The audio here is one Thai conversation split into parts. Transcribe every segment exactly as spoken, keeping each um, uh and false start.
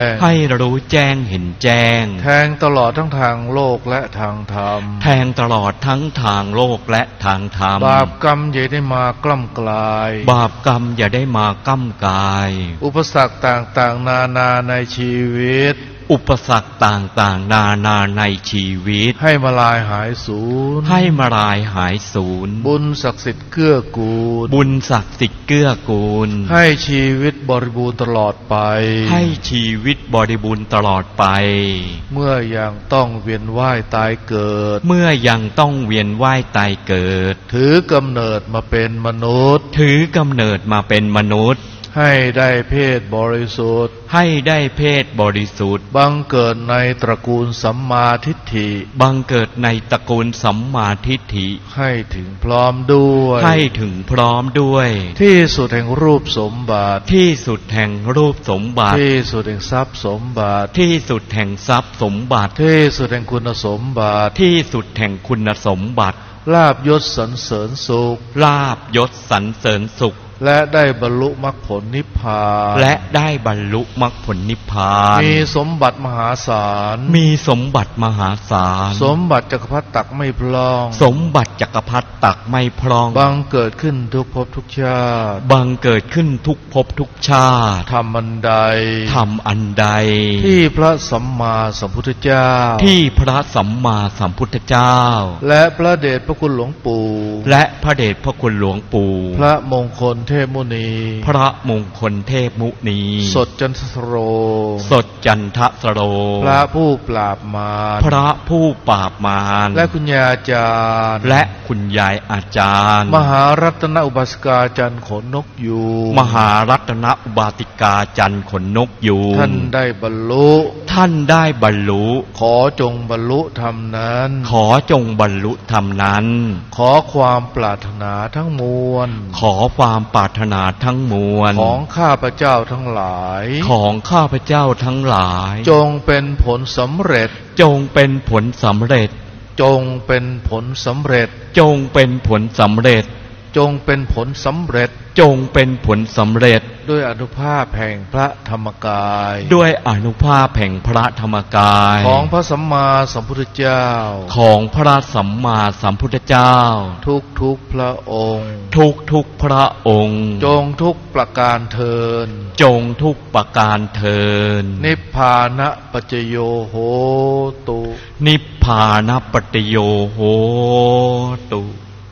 ให้รู้แจ้งเห็นแจ้งแทงตลอดทั้งทางโลกและทางธรรมแทงตลอดทั้งทางโลกและทางธรรมบาปกรรมอย่าได้มากล้ำกลายบาปกรรมอย่าได้มาก้ำกายอุปสรรคต่างๆนานาในชีวิตอุปสรรคต่างๆนานาในชีวิตให้มาลายหายสูญให้มาลายหายสูญบุญศักดิ์สิทธิ์เกื้อกูลบุญศักดิ์สิทธิ์เกื้อกูลให้ชีวิตบริบูรณ์ตลอดไปให้ชีวิตบริบูรณ์ตลอดไปเมื่อยังต้องเวียนว่ายตายเกิดเมื่อยังต้องเวียนว่ายตายเกิดถือกำเนิดมาเป็นมนุษย์ถือกำเนิดมาเป็นมนุษย์ให้ได้เพศบริสุทธิ์ให้ได้เพศบริสุทธิ์บังเกิดในตระกูลสัมมาทิฏฐิบังเกิดในตระกูลสัมมาทิฏฐิให้ถึงพร้อมด้วยให้ถึงพร้อมด้วยที่สุดแห่งรูปสมบัติที่สุดแห่งรูปสมบัติที่สุดแห่งทรัพย์สมบัติที่สุดแห่งทรัพย์สมบัติที่สุดแห่งคุณสมบัติที่สุดแห่งคุณสมบัติลาภยศสรรเสริญสุขลาภยศสรรเสริญสุขและได้บรรลุมรรคผลนิพพานและได้บรรลุมรรคผลนิพพานมีสมบัติมหาศาลมีสมบัติมหาศาลสมบัติจักรพรรดิตักไม่พร่องสมบัติจักรพรรดิตักไม่พร่องบังเกิดขึ้นทุกภพทุกชาติบังเกิดขึ้นทุกภพทุกชาติทำอันใดทำอันใดที่พระสัมมาสัมพุทธเจ้าที่พระสัมมาสัมพุทธเจ้าและพระเดชพระคุณหลวงปู่และพระเดชพระคุณหลวงปู่พระมงคลเทพมุนีพระมงคลเทพมุนีสดจันทโรสดจันทสโรพระผู้ปราบมารพระผู้ปราบมารและคุณยายอาจารย์และคุณยายอาจารย์มหารัตนอุบาสิกาจันทร์ขนนกยูงมหารัตนอุบาสิกาจันทร์ขนนกยูงท่านได้บรรลุท่านได้บรรลุขอจงบรรลุธรรมนั้นขอจงบรรลุธรรมนั้นขอความปรารถนาทั้งมวลขอความปรารถนาทั้งมวลของข้าพเจ้าทั้งหลายของข้าพเจ้าทั้งหลายจงเป็นผลสำเร็จจงเป็นผลสำเร็จจงเป็นผลสำเร็จจงเป็นผลสำเร็จจงเป็นผลสำเร็จจงเป็นผลสำเร็จด้วยอนุภาพแห่งพระธรรมกายด้วยอนุภาพแห่งพระธรรมกายของพระสัมมาสัมพุทธเจ้าของพระสัมมาสัมพุทธเจ้าทุกทุกพระองค์ทุกทุกพระองค์จงทุกประการเทินจงทุกประการเทินนิพพานะปัจจโยโหตุนิพพานะปัจจโยโหตุ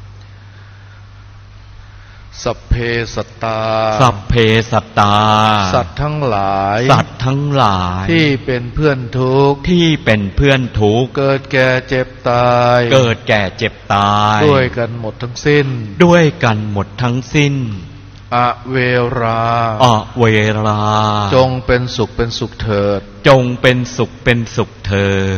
สัพเพสัตตาสัพเพสัตตาสัตว์ทั้งหลายสัตว์ทั้งหลายที่เป็นเพื่อนทุกข์ที่เป็นเพื่อนทุกข์เกิดแก่เจ็บตายเกิดแก่เจ็บตายด้วยกันหมดทั้งสิ้นด้วยกันหมดทั้งสิ้นอเวราอเวราจงเป็นสุขเป็นสุขเถิดจงเป็นสุขเป็นสุขเถิด